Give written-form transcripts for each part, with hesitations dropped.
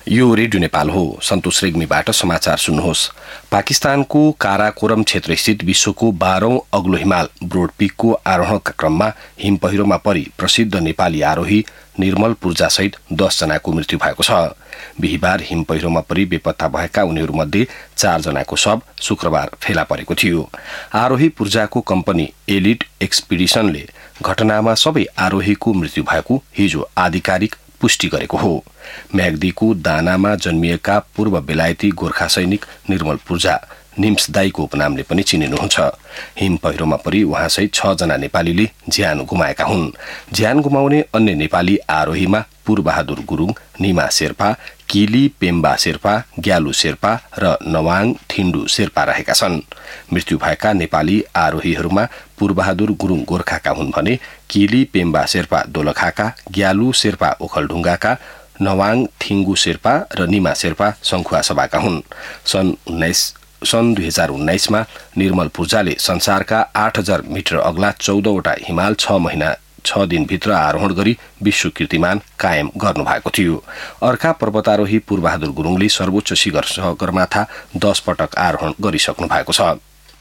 यो रेडियो नेपाल हो। सन्तोष रेग्मीबाट समाचार सुन्नुहोस्। पाकिस्तानको काराकोरम क्षेत्रस्थित विश्वको 12औं अग्लो हिमाल ब्रोड पिकको आरोहणका क्रममा हिम पहिरोमा परि प्रसिद्ध नेपाली आरोही निर्मल पूर्जासहित 10 जनाको मृत्यु भएको छ। बिहिबार हिम पहिरोमा परि बेपत्ता भएका उनीहरूमध्ये 4 जनाको शव शुक्रबार फेला परेको थियो। आरोही पूर्जाको कम्पनी एलिट एक्सपिडिसनले घटनामा सबै आरोहीको मृत्यु भएको हिजो आधिकारिक पुष्टि गरेको हो। म्याग्दीको दानामा जन्मिएका पूर्व बेलायती गोर्खा सैनिक निर्मल पूर्जा निम्स दाईको उपनामले पनि चिनिनुहुन्छ। हिम पहिरोमा परि उहाँसहित 6 जना नेपालीले ज्यान गुमाएका हुन्। ज्यान गुमाउने अन्य नेपाली आरोहीमा पूर्वबहादुर गुरुङ, निमा शेर्पा, किली पेम्बा शेर्पा, ग्यालु शेर्पा र नवाङ थिन्डु शेर्पा रहेका छन्। मृत्यु भएका नेपाली आरोहीहरूमा पूर्वबहादुर गुरुङ गोर्खाका हुन् भने किली पेम्बा शेर्पा दोलखाका, ग्यालु शेर्पा ओखलढुङ्गाका, नवाङ थिङ्गु शेर्पा र निमा शेर्पा सङ्खुवा सभाका हुन्। सन् 2019मा निर्मल पूर्जाले संसारका 8000 मिटर अग्ला 14वटा हिमाल 6 महिना 6 दिनभित्र आरोहण गरी विश्व कीर्तिमान कायम गर्नुभएको थियो। अर्का पर्वतारोही पूर्वबहादुर गुरुङले सर्वोच्च शिखर सगरमाथा 10 पटक आरोहण गरिसक्नु भएको छ।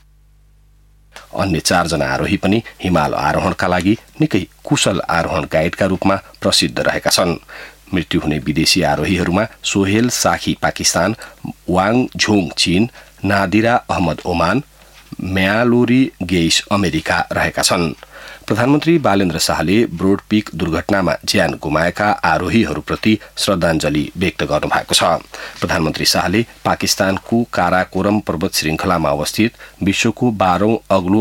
अन्य 4 जना आरोही पनि हिमाल आरोहणका लागि निकै कुशल आरोहण गाइडका रूपमा प्रसिद्ध रहेका छन्। मृत्यु हुने विदेशी आरोहीहरूमा सोहेल साखी पाकिस्तान, वाङ झोङ चीन, नादिरा अहमद ओमान, म्यालोरी गेइस अमेरिका रहेका छन्। प्रधानमन्त्री बालेन्द्र शाहले ब्रोड पिक दुर्घटनामा ज्यान गुमाएका आरोहीहरूप्रति श्रद्धाञ्जली व्यक्त गर्नुभएको छ। प्रधानमन्त्री शाहले पाकिस्तानको काराकोरम पर्वत श्रृङ्खलामा अवस्थित विश्वको 12औं अग्लो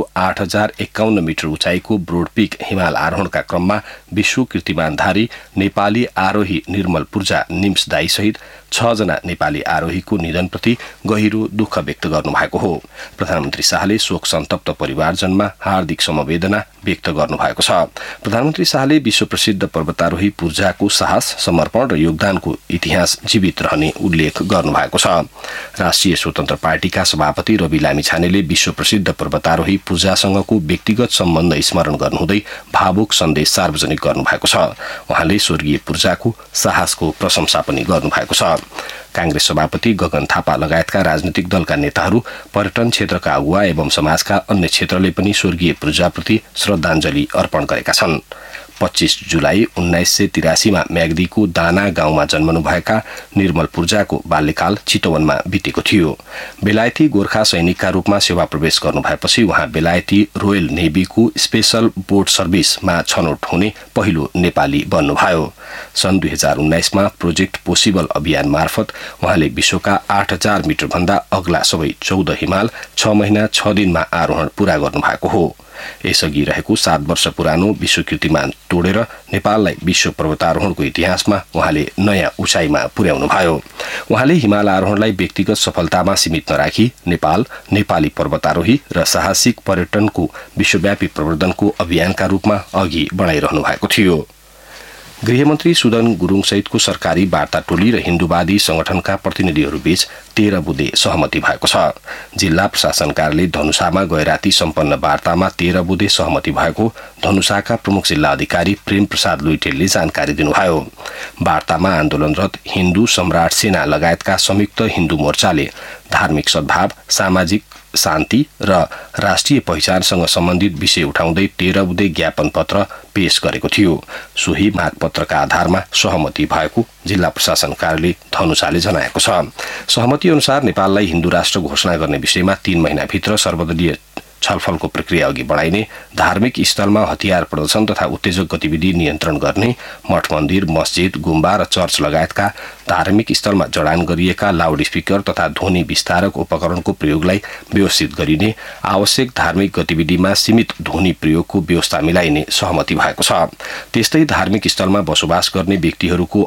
8051 मिटर उचाइको ब्रोड पिक हिमाल आरोहणका क्रममा विश्व कीर्तिमानधारी नेपाली आरोही निर्मल पूर्जा निम्स दाई सहित 6 जना नेपाली आरोहीको निधनप्रति गहिरो दुःख व्यक्त गर्नुभएको हो। प्रधानमन्त्री शाहले शोक सन्तप्त परिवारजनमा हार्दिक समवेदना व्यक्त गर्नुभएको छ। प्रधानमन्त्री शाहले विश्व प्रसिद्ध पर्वतारोही पूर्जाको साहस, समर्पण र योगदानको इतिहास जीवित रहने उल्लेख गर्नुभएको छ। राष्ट्रिय स्वतन्त्र पार्टीका सभापति रवि लामिछानेले विश्व प्रसिद्ध पर्वतारोही पूर्जासँगको व्यक्तिगत सम्बन्ध स्मरण गर्नुहुँदै भावुक सन्देश सार्वजनिक गर्नुभएको छ। उहाँले स्वर्गीय पूर्जाको साहसको प्रशंसा पनि गर्नुभएको छ। कांग्रेस सभापति गगन थापा लगायतका राजनीतिक दलका नेताहरू, पर्यटन क्षेत्रका अगुवा एवं समाजका अन्य क्षेत्रले पनि स्वर्गीय पूर्जाप्रति श्रद्धाञ्जली अर्पण गरेका छन्। 25 जुलाई 1983मा म्याग्दीको दाना गाउँमा जन्मनुभएका निर्मल पूर्जाको बाल्यकाल चितवनमा बितेको थियो। बेलायती गोर्खा सैनिकका रूपमा सेवा प्रवेश गर्नुभएपछि उहाँ बेलायती रोयल नेभीको स्पेशल बोट सर्भिसमा छनौट हुने पहिलो नेपाली बन्नुभयो। सन् 2019मा प्रोजेक्ट पोसिबल अभियान मार्फत उहाँले विश्वका 8000 मिटर भन्दा अग्ला सबै 14 हिमाल 6 महिना 6 दिनमा आरोहण पूरा गर्नुभएको हो। यसअघि रहेको 7 वर्ष पुरानो विश्व कीर्तिमान तोडेर नेपाललाई विश्व पर्वतारोहणको इतिहासमा उहाँले नयाँ उचाइमा पुर्याउनुभयो। उहाँले हिमाल आरोहणलाई व्यक्तिगत सफलतामा सीमित नराखी नेपाल, नेपाली पर्वतारोही र साहसिक पर्यटनको विश्वव्यापी प्रवर्धनको अभियानका रूपमा अघि बढाइरहनु भएको थियो। गृहमन्त्री सुदन गुरुङ सहितको सरकारी वार्ता टोली र हिन्दूवादी संगठनका प्रतिनिधिहरूबीच 13 बुँदे सहमति भएको छ। जिल्ला प्रशासन कार्यालय धनुषामा गएराती सम्पन्न वार्तामा 13 बुँदे सहमति भएको धनुषाका प्रमुख जिल्ला अधिकारी प्रेम प्रसाद लुइटेलले जानकारी दिनुभयो। वार्तामा आन्दोलनरत हिन्दू सम्राट सेना लगायतका संयुक्त हिन्दू मोर्चाले धार्मिक सद्भाव, सामाजिक शान्ति र राष्ट्रिय पहिचानसँग सम्बन्धित विषय उठाउँदै 13 बुँदे ज्ञापन पत्र पेश गरेको थियो। सोही मागपत्रका आधारमा सहमति भएको जिल्ला प्रशासन कार्यालय धनुषाले जनाएको छ। सहमति अनुसार नेपाललाई हिन्दू राष्ट्र घोषणा गर्ने विषयमा 3 महिनाभित्र सर्वदलीय छलफलको प्रक्रिया अघि बढाइने, धार्मिक स्थलमा हतियार प्रदर्शन तथा उत्तेजक गतिविधि नियन्त्रण गर्ने, मठ मन्दिर, मस्जिद, गुम्बा र चर्च लगायतका धार्मिक स्थलमा जडान गरिएका लाउड स्पिकर तथा ध्वनि विस्तारक उपकरणको प्रयोगलाई व्यवस्थित गरिने, आवश्यक धार्मिक गतिविधिमा सीमित ध्वनि प्रयोगको व्यवस्था मिलाइने सहमति भएको छ। त्यस्तै धार्मिक स्थलमा बसोबास गर्ने व्यक्तिहरूको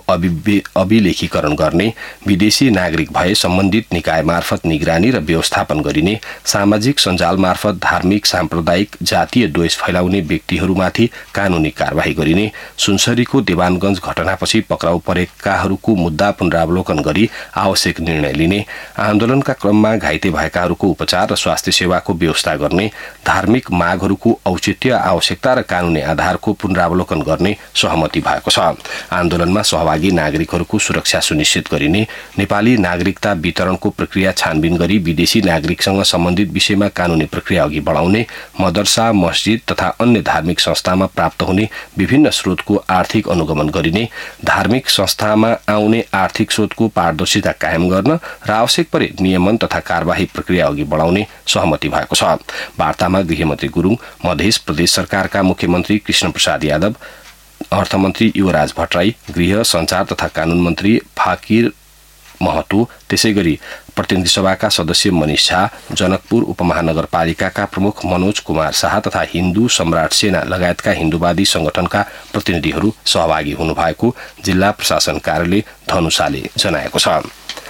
अभिलेखीकरण गर्ने, विदेशी नागरिक भए सम्बन्धित निकाय मार्फत निगरानी र व्यवस्थापन गरिने, सामाजिक सञ्जाल मार्फत धार्मिक साम्प्रदायिक जातीय द्वेष फैलाउने व्यक्तिहरूमाथि कानूनी कारबाही गरिने, सुनसरीको देवानगञ्ज घटनापछि पक्राउ परेकाहरूको मुद्दा पुनरावलोकन गरी आवश्यक निर्णय लिने, आन्दोलनका क्रममा घाइते भएकाहरूको उपचार र स्वास्थ्य सेवाको व्यवस्था गर्ने, धार्मिक मागहरूको औचित्य आवश्यकता र कानूनी आधारको पुनरावलोकन गर्ने सहमति भएको छ। आन्दोलनमा सहभागी नागरिकहरूको सुरक्षा सुनिश्चित गरिने, नेपाली नागरिकता वितरणको प्रक्रिया छानबिन गरी विदेशी नागरिकसँग सम्बन्धित विषयमा कानूनी प्रक्रिया अघि बढाउने, मदरसा, मस्जिद तथा अन्य धार्मिक संस्थामा प्राप्त हुने विभिन्न स्रोतको आर्थिक अनुगमन गरिने, धार्मिक संस्थामा आउने आर्थिक स्रोतको पारदर्शिता कायम गर्न र आवश्यक परे नियमन तथा कारबाही प्रक्रिया अघि बढाउने सहमति भएको छ। वार्तामा गृहमन्त्री गुरुङ, मध्य प्रदेश सरकारका मुख्यमन्त्री कृष्ण प्रसाद यादव, अर्थमन्त्री युवराज भट्टराई, गृह, सञ्चार तथा कानून मन्त्री फाकिर महतो, त्यसैगरी प्रतिनिधि सभाका सदस्य मनिष झा, जनकपुर उपमहानगरपालिकाका प्रमुख मनोज कुमार शाह तथा हिन्दू सम्राट सेना लगायतका हिन्दूवादी संगठनका प्रतिनिधिहरू सहभागी हुनुभएको जिल्ला प्रशासन कार्यालय धनुषाले जनाएको छ।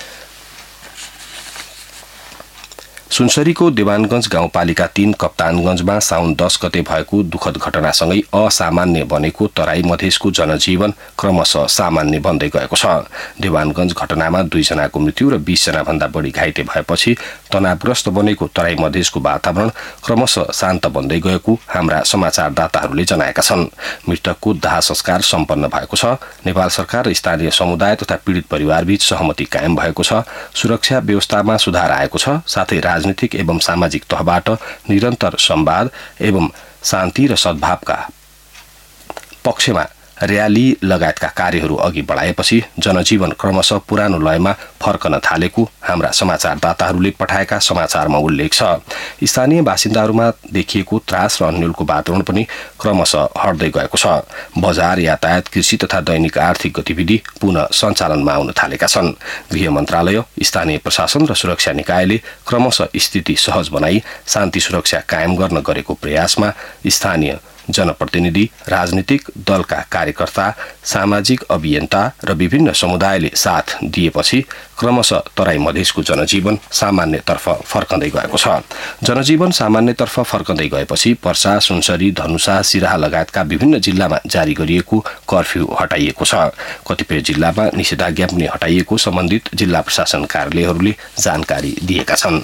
सुनसरीको देवानगञ्ज गाउँपालिका 3 कप्तानगञ्जमा साउन 10 गते भएको दुखद घटनासँगै असामान्य बनेको तराई मधेसको जनजीवन क्रमशः सामान्य बन्दै गएको छ। देवानगञ्ज घटनामा 2 जनाको मृत्यु र 20 जनाभन्दा बढी घाइते भएपछि तनावग्रस्त बनेको तराई मधेसको वातावरण क्रमशः शान्त बन्दै गएको हाम्रा समाचारदाताहरूले जनाएका छन्। मृतकको दाह संस्कार सम्पन्न भएको छ। नेपाल सरकार र स्थानीय समुदाय तथा पीडित परिवारबीच सहमति कायम भएको छ। सुरक्षा व्यवस्थामा सुधार आएको छ। साथै राजनीतिक एवं सामाजिक तहबाट निरन्तर संवाद एवं शान्ति र सद्भावका पक्षमा र्याली लगायतका कार्यहरू अघि बढाएपछि जनजीवन क्रमशः पुरानो लयमा फर्कन थालेको हाम्रा समाचारदाताहरूले पठाएका समाचारमा उल्लेख छ। स्थानीय बासिन्दाहरूमा देखिएको त्रास र अन्यलको वातावरण पनि क्रमशः हट्दै गएको छ। बजार, यातायात, कृषि तथा दैनिक आर्थिक गतिविधि पुनः सञ्चालनमा आउन थालेका छन्। गृह मन्त्रालय, स्थानीय प्रशासन र सुरक्षा निकायले क्रमशः स्थिति सहज बनाई शान्ति सुरक्षा कायम गर्न गरेको प्रयासमा स्थानीय जनप्रतिनिधि, राजनीतिक दलका कार्यकर्ता, सामाजिक अभियन्ता र विभिन्न समुदायले साथ दिएपछि क्रमशः तराई मधेसको जनजीवन सामान्यतर्फ फर्कँदै गएको छ। जनजीवन सामान्यतर्फ फर्कँदै गएपछि पर्सा, सुनसरी, धनुषा, सिराहा लगायतका विभिन्न जिल्लामा जारी गरिएको कर्फ्यू हटाइएको छ। कतिपय जिल्लामा निषेधाज्ञा पनि हटाइएको सम्बन्धित जिल्ला प्रशासन कार्यालयहरूले जानकारी दिएका छन्।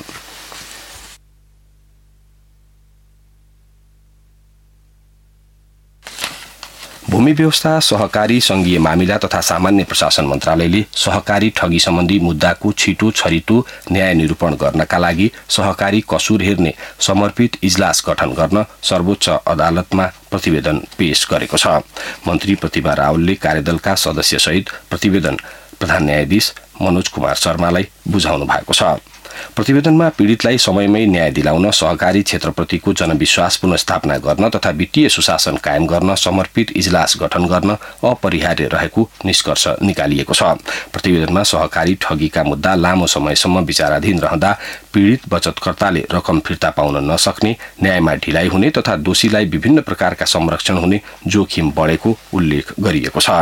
भूमि व्यवस्था, सहकारी संघीय मामिला तथा सामान्य प्रशासन मन्त्रालयले सहकारी ठगी सम्बन्धी मुद्दाको छिटो छरितो न्याय निरूपण गर्नका लागि सहकारी कसुर हेर्ने समर्पित इजलास गठन गर्न सर्वोच्च अदालतमा प्रतिवेदन पेश गरेको छ। मन्त्री प्रतिभा रावलले कार्यदलका सदस्यसहित प्रतिवेदन प्रधान न्यायाधीश मनोज कुमार शर्मालाई बुझाउनु भएको छ। प्रतिवेदनमा पीडितलाई समयमै न्याय दिलाउन, सहकारी क्षेत्रप्रतिको जनविश्वास पुनर्स्थापना गर्न तथा वित्तीय सुशासन कायम गर्न समर्पित इजलास गठन गर्न अपरिहार्य रहेको निष्कर्ष निकालिएको छ। प्रतिवेदनमा सहकारी ठगीका मुद्दा लामो समयसम्म विचाराधीन रहँदा पीडित बचतकर्ताले रकम फिर्ता पाउन नसक्ने, न्यायमा ढिलाइ हुने तथा दोषीलाई विभिन्न प्रकारका संरक्षण हुने जोखिम बढेको उल्लेख गरिएको छ।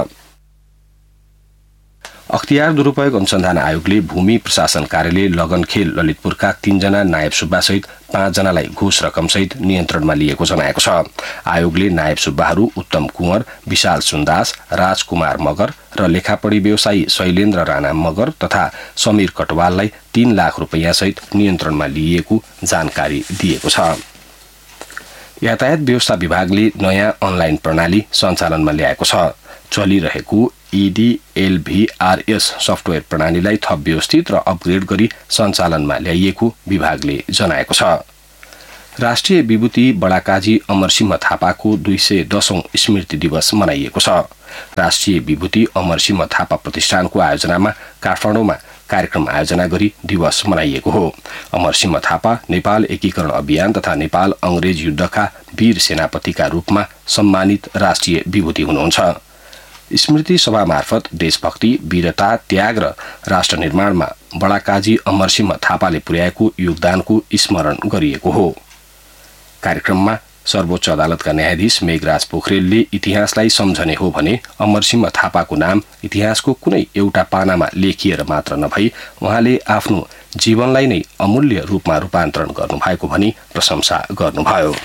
अख्तियार दुरूपयोग अनुसन्धान आयोगले भूमि प्रशासन कार्यालय लगनखेल ललितपुरका 3 जना नायब सुब्बासहित 5 जनालाई घुस रकमसहित नियन्त्रणमा लिएको जनाएको छ। आयोगले नायब सुब्बाहरू उत्तम कुँवर, विशाल सुन्दास, राजकुमार मगर र लेखापढी व्यवसायी शैलेन्द्र राणा मगर तथा समीर कटवाललाई 3 लाख रुपैयाँसहित नियन्त्रणमा लिएको जानकारी दिएको छ। यातायात व्यवस्था विभागले नयाँ अनलाइन प्रणाली सञ्चालनमा ल्याएको छ। चलिरहेको EDLVRS सफ्टवेयर प्रणालीलाई थप व्यवस्थित र अपग्रेड गरी सञ्चालनमा ल्याइएको विभागले जनाएको छ। राष्ट्रिय विभूति बडाकाजी अमरसिंह थापाको 210औं स्मृति दिवस मनाइएको छ। राष्ट्रिय विभूति अमरसिंह थापा प्रतिष्ठानको आयोजनामा काठमाडौँमा कार्यक्रम आयोजना गरी दिवस मनाइएको हो। अमरसिंह थापा नेपाल एकीकरण अभियान तथा नेपाल अंग्रेज युद्धका वीर सेनापतिका रूपमा सम्मानित राष्ट्रिय विभूति हुनुहुन्छ। स्मृति सभा मार्फत देशभक्ति, वीरता, त्याग र राष्ट्र निर्माणमा बडाकाजी अमरसिंह थापाले पुर्याएको योगदानको स्मरण गरिएको हो। कार्यक्रममा सर्वोच्च अदालतका न्यायाधीश मेघराज पोखरेलले इतिहासलाई सम्झने हो भने अमरसिंह थापाको नाम इतिहासको कुनै एउटा पानामा लेखिएर मात्र नभई उहाँले आफ्नो जीवनलाई नै अमूल्य रूपमा रूपान्तरण गर्नुभएको भनी प्रशंसा गर्नुभयो।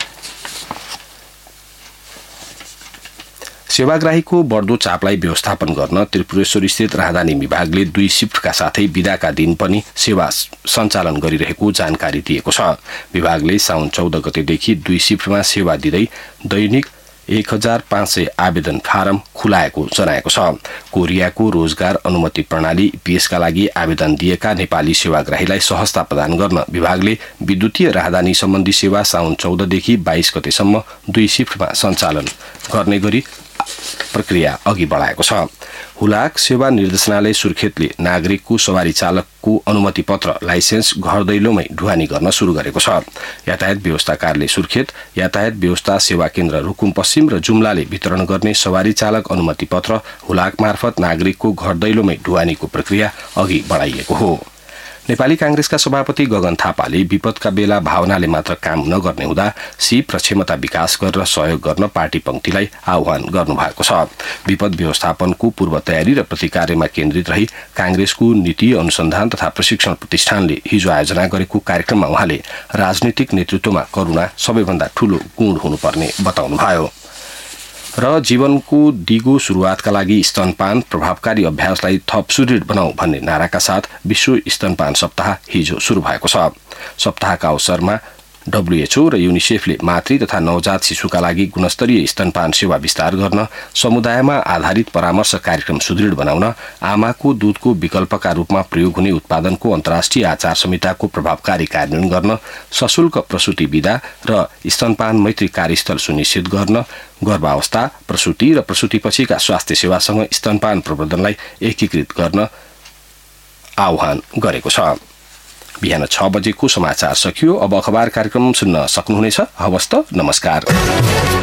सेवाग्राहीको बढ्दो चापलाई व्यवस्थापन गर्न त्रिपुरेश्वर स्थित राजधानी विभागले 2 शिफ्टका साथै बिदाका दिन पनि सेवा सञ्चालन गरिरहेको जानकारी दिएको छ। विभागले साउन 14 गतेदेखि 2 शिफ्टमा सेवा दिँदै दैनिक 1500 आवेदन फारम खुलाएको जनाएको छ। कोरियाको रोजगार अनुमति प्रणाली EPS का लागि आवेदन दिएका नेपाली सेवाग्राहीलाई सहजता प्रदान गर्न विभागले विद्युतीय राजधानी सम्बन्धी सेवा साउन 14 देखि 22 गतेसम्म 2 शिफ्टमा सञ्चालन गर्ने गरी प्रक्रिया अघि बढाएको छ। हुलाक सेवा निर्देशनालय सुर्खेतले नागरिकको सवारी चालकको अनुमति पत्र लाइसेन्स घर दैलोमै ढुवानी गर्न सुरु गरेको छ। यातायात व्यवस्था कार्यालय सुर्खेत, यातायात व्यवस्था सेवा केन्द्र रुकुम पश्चिम र जुम्लाले वितरण गर्ने सवारी चालक अनुमति पत्र हुलाक मार्फत नागरिकको घर दैलोमै ढुवानीको प्रक्रिया अघि बढाइएको हो। नेपाली कांग्रेसका सभापति गगन थापाले विपदका बेला भावनाले मात्र काम नगर्ने हुँदा सिप र क्षमता विकास गरेर सहयोग गर्न पार्टी पंक्तिलाई आह्वान गर्नुभएको छ। विपद व्यवस्थापनको पूर्व तयारी र प्रतिकार्यमा केन्द्रित रही कांग्रेसको नीति अनुसन्धान तथा प्रशिक्षण प्रतिष्ठानले हिजो आयोजना गरेको कार्यक्रममा उहाँले राजनीतिक नेतृत्वमा करुणा सबैभन्दा ठूलो गुण हुनुपर्ने बताउनुभयो र जीवनको दिगो सुरुवातका लागि स्तनपान प्रभावकारी अभ्यासलाई थप सुदृढ बनाऊ भन्ने नाराका साथ विश्व स्तनपान सप्ताह हिजो सुरु भएको छ। सप्ताहका अवसरमा WHO र युनिसेफले मातृ तथा नवजात शिशुका लागि गुणस्तरीय स्तनपान सेवा विस्तार गर्न, समुदायमा आधारित परामर्श कार्यक्रम सुदृढ बनाउन, आमाको दूधको विकल्पका रूपमा प्रयोग हुने उत्पादनको अन्तर्राष्ट्रिय आचार संहिताको प्रभावकारी कार्यान्वयन गर्न, सशुल्क प्रसूति विधा र स्तनपान मैत्री कार्यस्थल सुनिश्चित गर्न, गर्भावस्था, प्रसूति र प्रसूतिपछिका स्वास्थ्य सेवासँग स्तनपान प्रवर्धनलाई एकीकृत गर्न आह्वान गरेको छ। बिहान 6 बजेको समाचार सकियो। अब अखबार कार्यक्रम सुन्न सक्नुहुनेछ। हवस् त, नमस्कार।